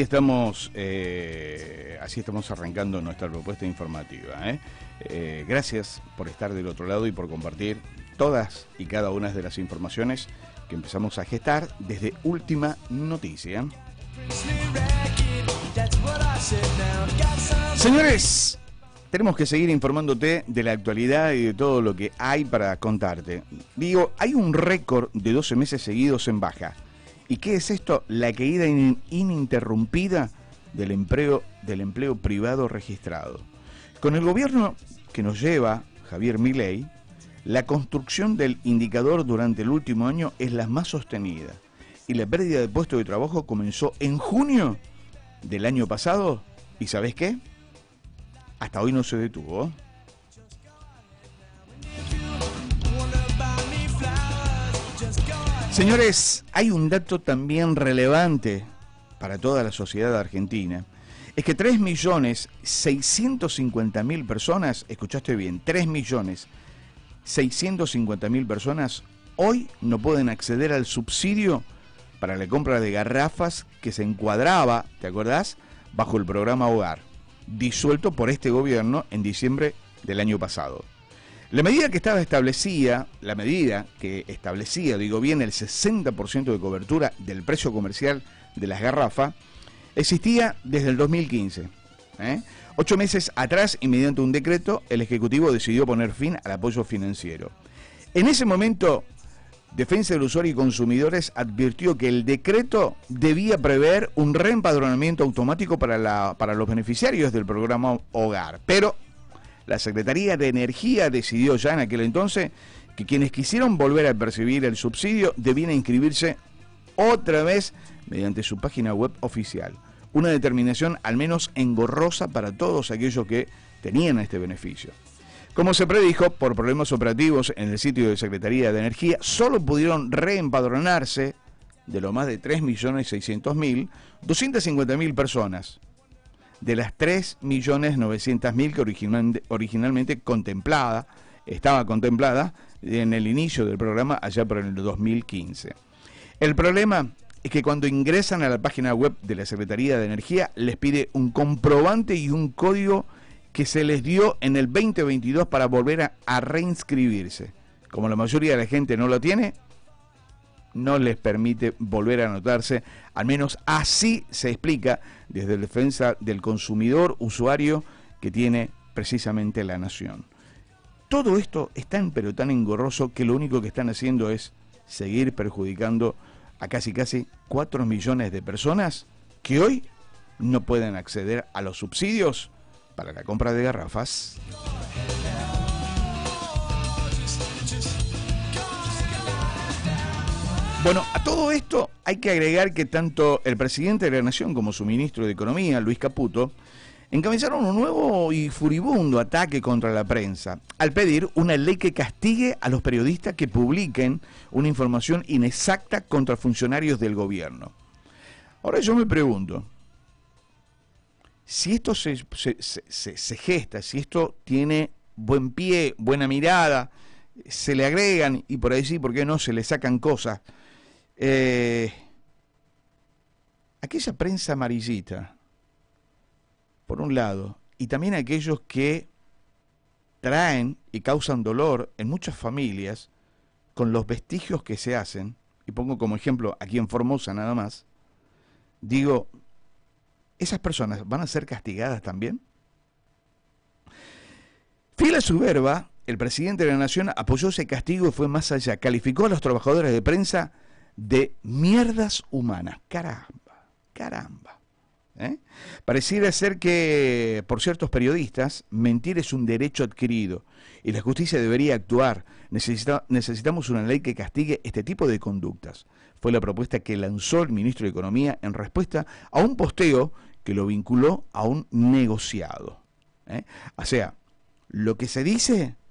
Así estamos arrancando nuestra propuesta informativa. Gracias por estar del otro lado y por compartir todas y cada una de las informaciones que empezamos a gestar desde Última Noticia. Señores, tenemos que seguir informándote de la actualidad y de todo lo que hay para contarte. Digo, hay un récord de 12 meses seguidos en baja. ¿Y qué es esto? La caída ininterrumpida del empleo privado registrado. Con el gobierno que nos lleva Javier Milei, la construcción del indicador durante el último año es la más sostenida. Y la pérdida de puestos de trabajo comenzó en junio del año pasado. ¿Y sabés qué? Hasta hoy no se detuvo. Señores, hay un dato también relevante para toda la sociedad argentina. Es que 3.650.000 personas, escuchaste bien, 3.650.000 personas hoy no pueden acceder al subsidio para la compra de garrafas que se encuadraba, ¿te acordás?, bajo el programa Hogar, disuelto por este gobierno en diciembre del año pasado. La medida que establecía, digo bien, el 60% de cobertura del precio comercial de las garrafas, existía desde el 2015. 8 meses atrás, y mediante un decreto, el Ejecutivo decidió poner fin al apoyo financiero. En ese momento, Defensa del Usuario y Consumidores advirtió que el decreto debía prever un reempadronamiento automático para los beneficiarios del programa Hogar, pero la Secretaría de Energía decidió ya en aquel entonces que quienes quisieron volver a percibir el subsidio debían inscribirse otra vez mediante su página web oficial. Una determinación al menos engorrosa para todos aquellos que tenían este beneficio. Como se predijo, por problemas operativos en el sitio de Secretaría de Energía, solo pudieron reempadronarse de lo más de 3.600.000, 250.000 personas, de las 3.900.000 que originalmente estaba contemplada en el inicio del programa allá por el 2015. El problema es que cuando ingresan a la página web de la Secretaría de Energía les pide un comprobante y un código que se les dio en el 2022 para volver a reinscribirse. Como la mayoría de la gente no lo tiene, no les permite volver a anotarse, al menos así se explica desde la Defensa del Consumidor Usuario que tiene precisamente La Nación. Todo esto es pero tan engorroso que lo único que están haciendo es seguir perjudicando a casi 4 millones de personas que hoy no pueden acceder a los subsidios para la compra de garrafas. Bueno, a todo esto hay que agregar que tanto el presidente de la Nación como su ministro de Economía, Luis Caputo, encabezaron un nuevo y furibundo ataque contra la prensa, al pedir una ley que castigue a los periodistas que publiquen una información inexacta contra funcionarios del gobierno. Ahora yo me pregunto, si esto se gesta, si esto tiene buen pie, buena mirada, se le agregan y por ahí sí, ¿por qué no?, se le sacan cosas. Aquella prensa amarillita, por un lado, y también aquellos que traen y causan dolor en muchas familias con los vestigios que se hacen, y pongo como ejemplo aquí en Formosa nada más, digo, ¿esas personas van a ser castigadas también? Fiel a su verba, el presidente de la Nación apoyó ese castigo y fue más allá. Calificó a los trabajadores de prensa de mierdas humanas. Caramba. Pareciera ser que, por ciertos periodistas, mentir es un derecho adquirido y la justicia debería actuar. Necesitamos una ley que castigue este tipo de conductas. Fue la propuesta que lanzó el ministro de Economía en respuesta a un posteo que lo vinculó a un negociado. O sea, lo que se dice